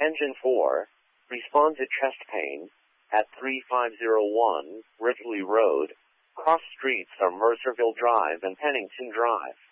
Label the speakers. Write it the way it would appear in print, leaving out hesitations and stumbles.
Speaker 1: Engine 4, respond to chest pain at 3501 Ripley Road. Cross streets are Mercerville Drive and Pennington Drive.